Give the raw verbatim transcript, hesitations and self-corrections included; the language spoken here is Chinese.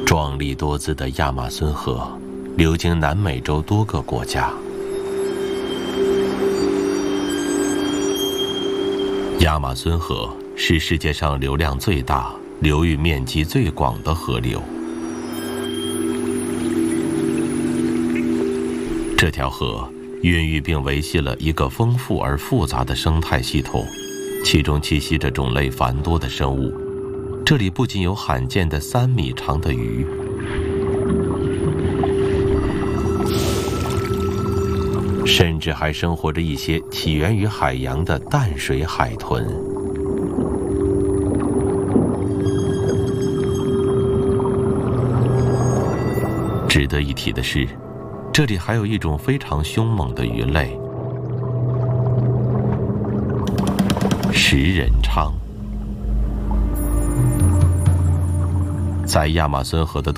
壮丽多姿的亚马孙河流经南美洲多个国家。亚马孙河是世界上流量最大、流域面积最广的河流。这条河孕育并维系了一个丰富而复杂的生态系统，其中栖息着种类繁多的生物。这里不仅有罕见的三米长的鱼，甚至还生活着一些起源于海洋的淡水海豚。值得一提的是，这里还有一种非常凶猛的鱼类——食人鲳。在亚马孙河的东